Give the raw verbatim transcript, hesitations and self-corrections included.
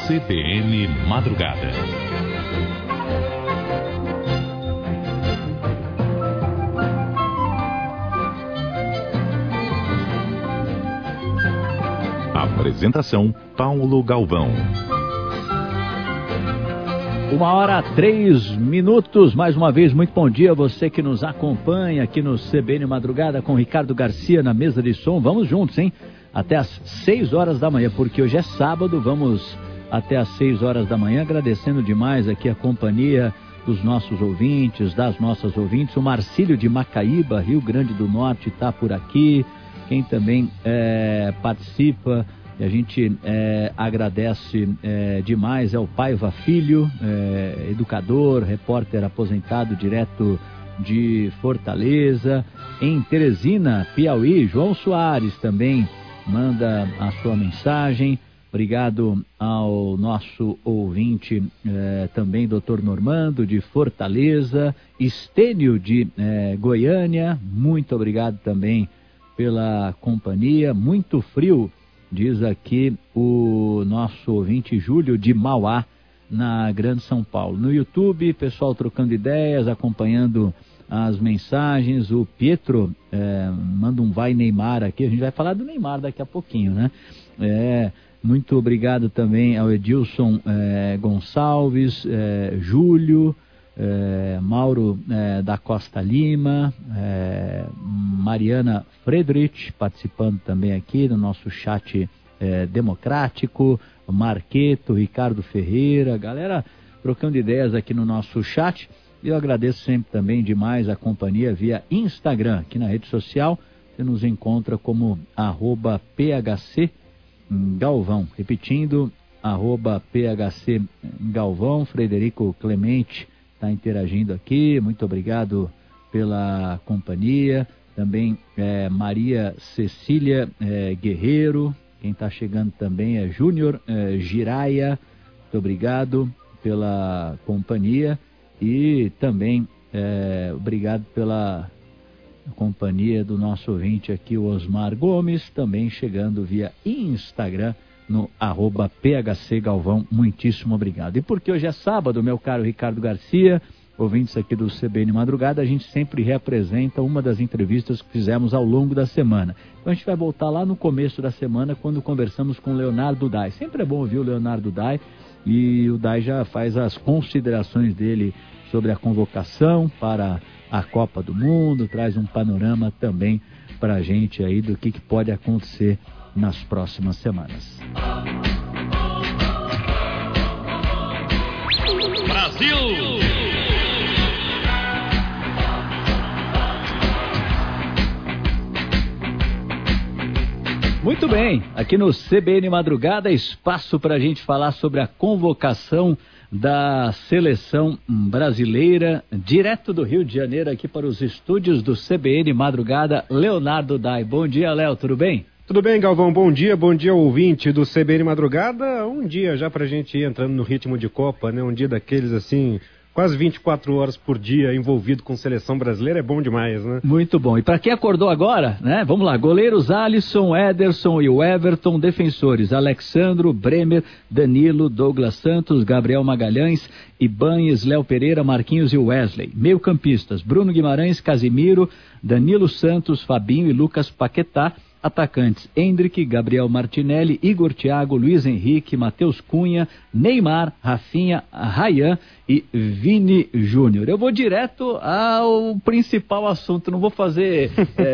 C B N Madrugada. Apresentação: Paulo Galvão. Uma hora, três minutos, mais uma vez, muito bom dia a você que nos acompanha aqui no C B N Madrugada com Ricardo Garcia na mesa de som. Vamos juntos, hein? Até às seis horas da manhã, porque hoje é sábado, vamos até às seis horas da manhã, agradecendo demais aqui a companhia dos nossos ouvintes, das nossas ouvintes. O Marcílio de Macaíba, Rio Grande do Norte, está por aqui. Quem também é, participa e a gente é, agradece é, demais é o Paiva Filho, é, educador, repórter aposentado direto de Fortaleza. Em Teresina, Piauí, João Soares também manda a sua mensagem. Obrigado ao nosso ouvinte é, também, doutor Normando de Fortaleza. Estênio de é, Goiânia, muito obrigado também pela companhia. Muito frio, diz aqui o nosso ouvinte Júlio de Mauá, na Grande São Paulo. No YouTube, pessoal trocando ideias, acompanhando as mensagens. O Pietro é, manda um vai Neymar aqui, a gente vai falar do Neymar daqui a pouquinho, né? É, muito obrigado também ao Edilson é, Gonçalves, é, Júlio, é, Mauro é, da Costa Lima, é, Mariana Friedrich participando também aqui no nosso chat é, democrático, Marqueto, Ricardo Ferreira, galera trocando ideias aqui no nosso chat. Eu agradeço sempre também demais a companhia via Instagram, aqui na rede social. Você nos encontra como arroba P H C Galvão. Repetindo, arroba P H C Galvão. Frederico Clemente está interagindo aqui. Muito obrigado pela companhia. Também é, Maria Cecília é, Guerreiro. Quem está chegando também é Júnior é, Giraia. Muito obrigado pela companhia. E também é, obrigado pela companhia do nosso ouvinte aqui, o Osmar Gomes, também chegando via Instagram no arroba P H C Galvão. Muitíssimo obrigado. E porque hoje é sábado, meu caro Ricardo Garcia, ouvintes aqui do C B N Madrugada, a gente sempre reapresenta uma das entrevistas que fizemos ao longo da semana. Então a gente vai voltar lá no começo da semana, quando conversamos com o Leonardo Dai. Sempre é bom ouvir o Leonardo Dai. E o Dai já faz as considerações dele sobre a convocação para a Copa do Mundo, traz um panorama também para a gente aí do que, que pode acontecer nas próximas semanas. Brasil! Muito bem, aqui no C B N Madrugada, espaço para a gente falar sobre a convocação da seleção brasileira, direto do Rio de Janeiro, aqui para os estúdios do C B N Madrugada, Leonardo Dai. Bom dia, Léo, tudo bem? Tudo bem, Galvão, bom dia, bom dia ouvinte do C B N Madrugada. Um dia já para a gente ir entrando no ritmo de Copa, né? Um dia daqueles assim, quase vinte e quatro horas por dia envolvido com seleção brasileira, é bom demais, né? Muito bom. E para quem acordou agora, né? Vamos lá, goleiros Alisson, Ederson e o Everton, defensores Alexandro, Bremer, Danilo, Douglas Santos, Gabriel Magalhães, Ibanez, Léo Pereira, Marquinhos e Wesley. Meio campistas, Bruno Guimarães, Casimiro, Danilo Santos, Fabinho e Lucas Paquetá. Atacantes, Hendrick, Gabriel Martinelli, Igor Thiago, Luiz Henrique, Matheus Cunha, Neymar, Rafinha, Ryan e Vini Júnior. Eu vou direto ao principal assunto, não vou fazer... é,